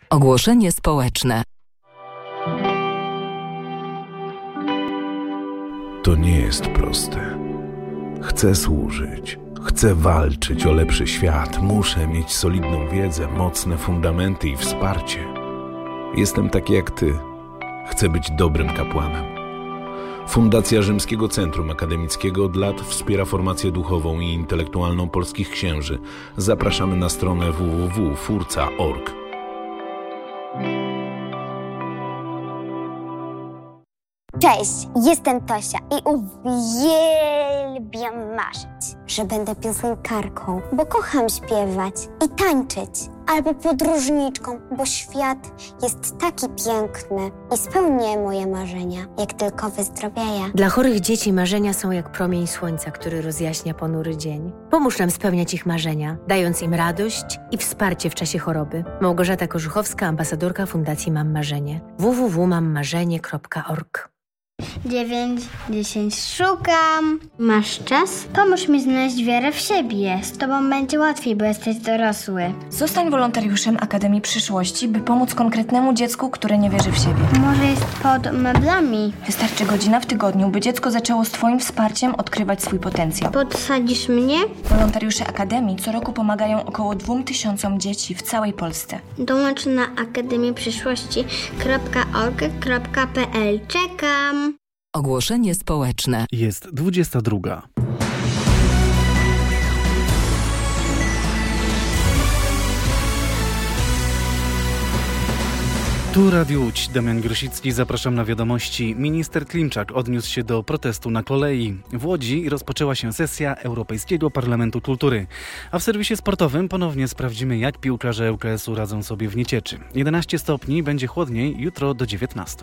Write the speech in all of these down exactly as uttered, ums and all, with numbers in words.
Ogłoszenie społeczne. To nie jest proste. Chcę służyć, chcę walczyć o lepszy świat, muszę mieć solidną wiedzę, mocne fundamenty i wsparcie. Jestem taki jak ty. Chcę być dobrym kapłanem. Fundacja Rzymskiego Centrum Akademickiego od lat wspiera formację duchową i intelektualną polskich księży. Zapraszamy na stronę w w w kropka furca kropka org. Cześć, jestem Tosia i uwielbiam marzyć, że będę piosenkarką, bo kocham śpiewać i tańczyć, albo podróżniczką, bo świat jest taki piękny i spełnię moje marzenia, jak tylko wyzdrowieję. Dla chorych dzieci marzenia są jak promień słońca, który rozjaśnia ponury dzień. Pomóż nam spełniać ich marzenia, dając im radość i wsparcie w czasie choroby. Małgorzata Korzuchowska, ambasadorka Fundacji Mam Marzenie. w w w kropka mam marzenie kropka org. dziewięć, dziesięć, szukam. Masz czas? Pomóż mi znaleźć wiarę w siebie. Z tobą będzie łatwiej, bo jesteś dorosły. Zostań wolontariuszem Akademii Przyszłości, by pomóc konkretnemu dziecku, które nie wierzy w siebie. Może jest pod meblami. Wystarczy godzina w tygodniu, by dziecko zaczęło z twoim wsparciem odkrywać swój potencjał. Podsadzisz mnie? Wolontariusze Akademii co roku pomagają około dwóm tysiącom dzieci w całej Polsce. Dołącz na akademię przyszłości kropka org kropka p l. Czekam. Ogłoszenie społeczne. Jest dwudziesta druga. Tu Radio Łódź, Damian Grosicki, zapraszam na wiadomości. Minister Klimczak odniósł się do protestu na kolei. W Łodzi rozpoczęła się sesja Europejskiego Parlamentu Kultury. A w serwisie sportowym ponownie sprawdzimy, jak piłkarze L K S-u radzą sobie w Niecieczy. jedenaście stopni, będzie chłodniej, jutro do dziewiętnastu.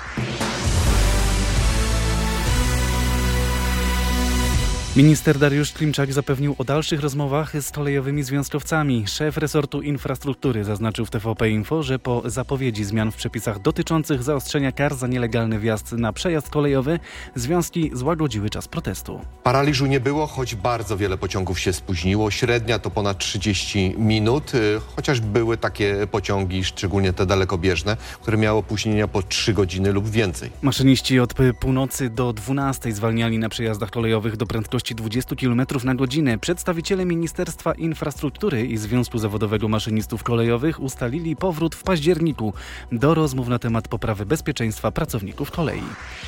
Minister Dariusz Klimczak zapewnił o dalszych rozmowach z kolejowymi związkowcami. Szef resortu infrastruktury zaznaczył w T V P Info, że po zapowiedzi zmian w przepisach dotyczących zaostrzenia kar za nielegalny wjazd na przejazd kolejowy, związki złagodziły czas protestu. Paraliżu nie było, choć bardzo wiele pociągów się spóźniło. Średnia to ponad trzydzieści minut, chociaż były takie pociągi, szczególnie te dalekobieżne, które miały opóźnienia po trzy godziny lub więcej. Maszyniści od północy do dwunastej zwalniali na przejazdach kolejowych do prędkości dwadzieścia kilometrów na godzinę. Przedstawiciele Ministerstwa Infrastruktury i Związku Zawodowego Maszynistów Kolejowych ustalili powrót w październiku do rozmów na temat poprawy bezpieczeństwa pracowników kolei.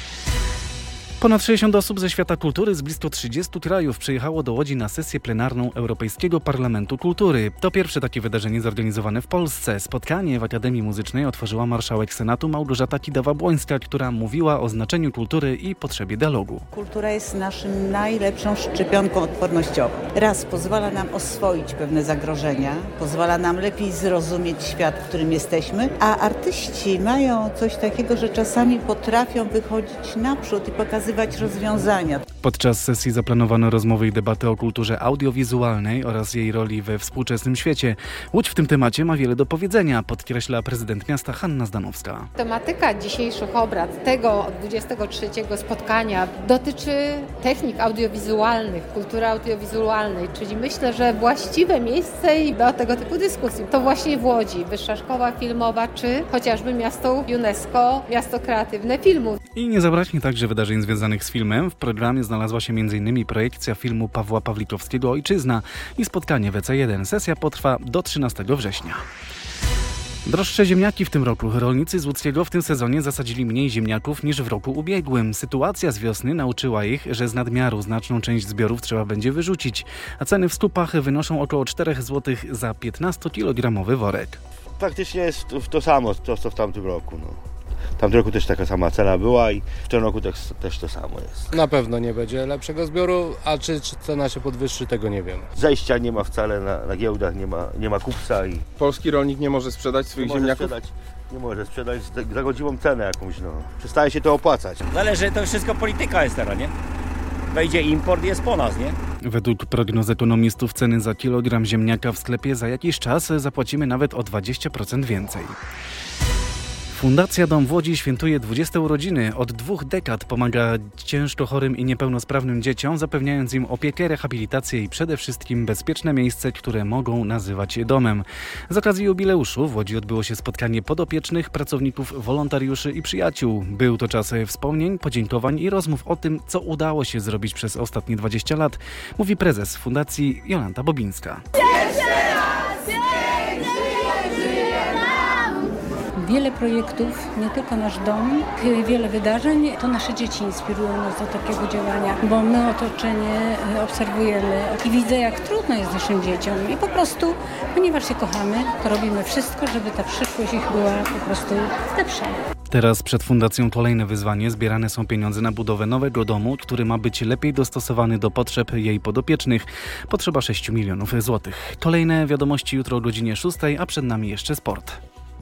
Ponad sześćdziesiąt osób ze świata kultury z blisko trzydziestu krajów przyjechało do Łodzi na sesję plenarną Europejskiego Parlamentu Kultury. To pierwsze takie wydarzenie zorganizowane w Polsce. Spotkanie w Akademii Muzycznej otworzyła marszałek Senatu Małgorzata Kidawa-Błońska, która mówiła o znaczeniu kultury i potrzebie dialogu. Kultura jest naszym najlepszą szczepionką odpornościową. Raz pozwala nam oswoić pewne zagrożenia, pozwala nam lepiej zrozumieć świat, w którym jesteśmy, a artyści mają coś takiego, że czasami potrafią wychodzić naprzód i pokazywać rozwiązania. Podczas sesji zaplanowano rozmowy i debaty o kulturze audiowizualnej oraz jej roli we współczesnym świecie. Łódź w tym temacie ma wiele do powiedzenia, podkreśla prezydent miasta Hanna Zdanowska. Tematyka dzisiejszych obrad, tego dwudziestego trzeciego spotkania dotyczy technik audiowizualnych, kultury audiowizualnej, czyli myślę, że właściwe miejsce i do tego typu dyskusji to właśnie w Łodzi, Wyższa Szkoła Filmowa, czy chociażby miasto UNESCO, miasto kreatywne filmu. I nie zabraknie także wydarzeń związanych z filmem. W programie znalazła się między innymi projekcja filmu Pawła Pawlikowskiego Ojczyzna i spotkanie w E C jeden. Sesja potrwa do trzynastego września. Droższe ziemniaki w tym roku. Rolnicy z Łódzkiego w tym sezonie zasadzili mniej ziemniaków niż w roku ubiegłym. Sytuacja z wiosny nauczyła ich, że z nadmiaru znaczną część zbiorów trzeba będzie wyrzucić, a ceny w sklepach wynoszą około cztery złote za piętnastokilogramowy worek. Faktycznie jest to samo, to co w tamtym roku. No. W tamtym roku też taka sama cena była i w tym roku też, też to samo jest. Na pewno nie będzie lepszego zbioru, a czy, czy cena się podwyższy, tego nie wiem. Zejścia nie ma wcale na, na giełdach, nie ma, nie ma kupca. I polski rolnik nie może sprzedać swoich nie ziemniaków? Może sprzedać, nie może sprzedać za godziwą cenę jakąś, no. Przestaje się to opłacać. Zależy, to wszystko polityka jest teraz, nie? Wejdzie import, jest po nas, nie? Według prognoz ekonomistów ceny za kilogram ziemniaka w sklepie za jakiś czas zapłacimy nawet o dwadzieścia procent więcej. Fundacja Dom w Łodzi świętuje dwudzieste urodziny. Od dwóch dekad pomaga ciężko chorym i niepełnosprawnym dzieciom, zapewniając im opiekę, rehabilitację i przede wszystkim bezpieczne miejsce, które mogą nazywać domem. Z okazji jubileuszu w Łodzi odbyło się spotkanie podopiecznych, pracowników, wolontariuszy i przyjaciół. Był to czas wspomnień, podziękowań i rozmów o tym, co udało się zrobić przez ostatnie dwadzieścia lat, mówi prezes Fundacji Jolanta Bobińska. Wiele projektów, nie tylko nasz dom, wiele wydarzeń, to nasze dzieci inspirują nas do takiego działania, bo my otoczenie obserwujemy i widzę, jak trudno jest naszym dzieciom i po prostu, ponieważ się kochamy, to robimy wszystko, żeby ta przyszłość ich była po prostu lepsza. Teraz przed Fundacją kolejne wyzwanie. Zbierane są pieniądze na budowę nowego domu, który ma być lepiej dostosowany do potrzeb jej podopiecznych. Potrzeba sześć milionów złotych. Kolejne wiadomości jutro o godzinie szóstej, a przed nami jeszcze sport.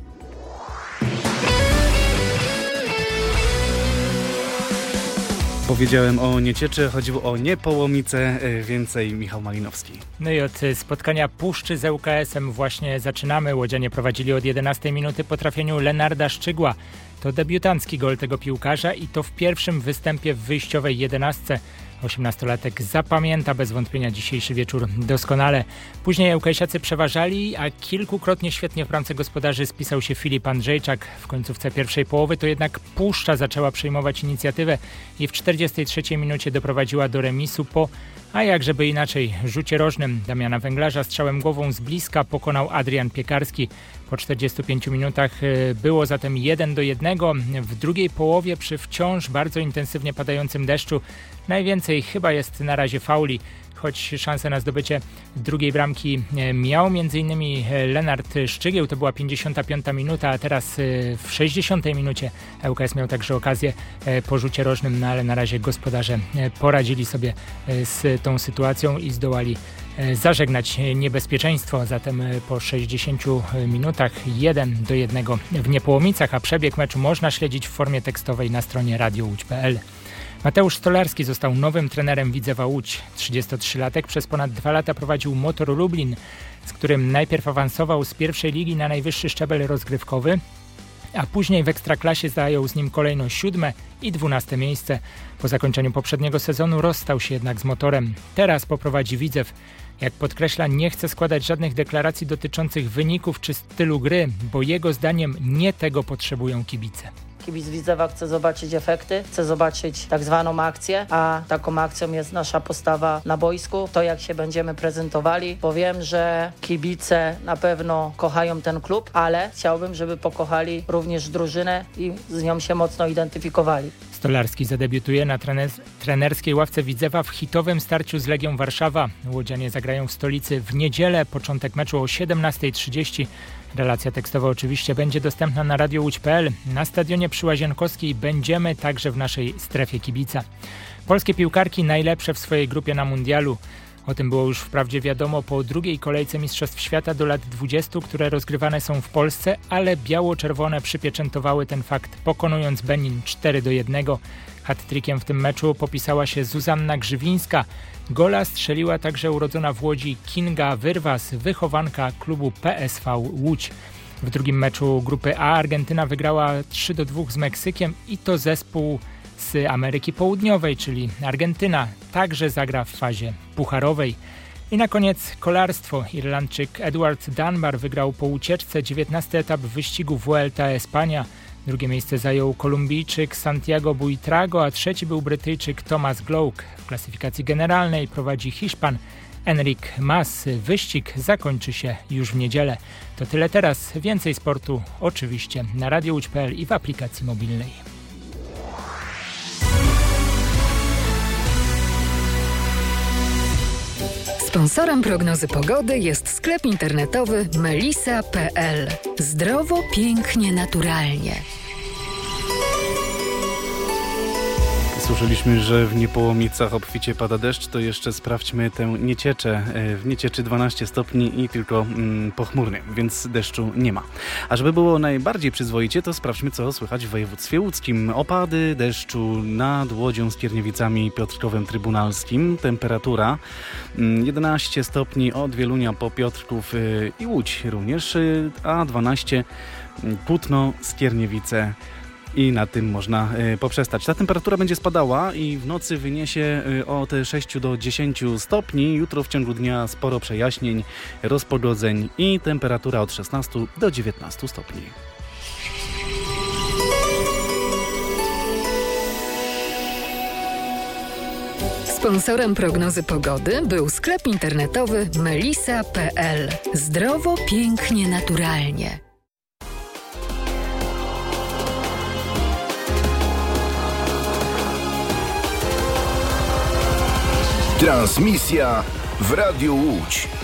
Powiedziałem o Niecieczy, chodziło o Niepołomice, więcej Michał Malinowski. No i od spotkania Puszczy z ŁKS-em właśnie zaczynamy. Łodzianie prowadzili od jedenastej minuty po trafieniu Lenarda Szczygła. To debiutancki gol tego piłkarza i to w pierwszym występie w wyjściowej jedenastce. osiemnastolatek zapamięta bez wątpienia dzisiejszy wieczór doskonale. Później ŁKS-iacy przeważali, a kilkukrotnie świetnie w bramce gospodarzy spisał się Filip Andrzejczak. W końcówce pierwszej połowy to jednak Puszcza zaczęła przejmować inicjatywę i w czterdziestej trzeciej minucie doprowadziła do remisu po, a jakżeby inaczej, rzucie rożnym Damiana Węglarza. Strzałem głową z bliska pokonał Adrian Piekarski. Po czterdziestu pięciu minutach było zatem jeden do jednego. W drugiej połowie przy wciąż bardzo intensywnie padającym deszczu najwięcej chyba jest na razie fauli, choć szansę na zdobycie drugiej bramki miał m.in. Lenard Szczygieł, to była pięćdziesiąta piąta minuta, a teraz w sześćdziesiątej minucie ŁKS miał także okazję po rzucie rożnym, no ale na razie gospodarze poradzili sobie z tą sytuacją i zdołali zażegnać niebezpieczeństwo. Zatem po sześćdziesięciu minutach jeden do jednego w Niepołomicach, a przebieg meczu można śledzić w formie tekstowej na stronie radio łódź kropka p l. Mateusz Stolarski został nowym trenerem Widzewa Łódź. trzydziestotrzylatek przez ponad dwa lata prowadził Motor Lublin, z którym najpierw awansował z pierwszej ligi na najwyższy szczebel rozgrywkowy, a później w Ekstraklasie zajął z nim kolejno siódme i dwunaste miejsce. Po zakończeniu poprzedniego sezonu rozstał się jednak z Motorem. Teraz poprowadzi Widzew. Jak podkreśla, nie chce składać żadnych deklaracji dotyczących wyników czy stylu gry, bo jego zdaniem nie tego potrzebują kibice. Kibic Widzewa chce zobaczyć efekty, chce zobaczyć tak zwaną akcję, a taką akcją jest nasza postawa na boisku, to jak się będziemy prezentowali. Powiem, że kibice na pewno kochają ten klub, ale chciałbym, żeby pokochali również drużynę i z nią się mocno identyfikowali. Stolarski zadebiutuje na trener- trenerskiej ławce Widzewa w hitowym starciu z Legią Warszawa. Łodzianie zagrają w stolicy w niedzielę, początek meczu o siedemnasta trzydzieści. Relacja tekstowa oczywiście będzie dostępna na radio łódź kropka p l. Na stadionie przy Łazienkowskiej będziemy także w naszej strefie kibica. Polskie piłkarki najlepsze w swojej grupie na mundialu. O tym było już wprawdzie wiadomo po drugiej kolejce Mistrzostw Świata do lat dwudziestu, które rozgrywane są w Polsce, ale biało-czerwone przypieczętowały ten fakt, pokonując Benin cztery do jednego. Hat-trickiem w tym meczu popisała się Zuzanna Grzywińska. Gola strzeliła także urodzona w Łodzi Kinga Wyrwas, wychowanka klubu P S V Łódź. W drugim meczu grupy A Argentyna wygrała trzy do dwóch z Meksykiem i to zespół z Ameryki Południowej, czyli Argentyna, także zagra w fazie pucharowej. I na koniec kolarstwo. Irlandczyk Edward Dunbar wygrał po ucieczce dziewiętnasty etap wyścigu Vuelta a España. Drugie miejsce zajął Kolumbijczyk Santiago Buitrago, a trzeci był Brytyjczyk Thomas Gloak. W klasyfikacji generalnej prowadzi Hiszpan Enric Mas. Wyścig zakończy się już w niedzielę. To tyle teraz. Więcej sportu oczywiście na radio łódź kropka p l i w aplikacji mobilnej. Sponsorem prognozy pogody jest sklep internetowy melisa kropka p l. Zdrowo, pięknie, naturalnie. Słyszeliśmy, że w Niepołomicach obficie pada deszcz, to jeszcze sprawdźmy tę Niecieczę. W Niecieczy dwanaście stopni i tylko mm, pochmurnie, więc deszczu nie ma. A żeby było najbardziej przyzwoicie, to sprawdźmy, co słychać w województwie łódzkim. Opady deszczu nad Łodzią, Skierniewicami i Piotrkowem Trybunalskim. Temperatura jedenaście stopni od Wielunia po Piotrków i Łódź również, a dwanaście Kutno, Skierniewice. I na tym można y, poprzestać. Ta temperatura będzie spadała i w nocy wyniesie y, od sześciu do dziesięciu stopni. Jutro w ciągu dnia sporo przejaśnień, rozpogodzeń i temperatura od szesnastu do dziewiętnastu stopni. Sponsorem prognozy pogody był sklep internetowy melisa kropka pe el. Zdrowo, pięknie, naturalnie. Transmisja w Radiu Łódź.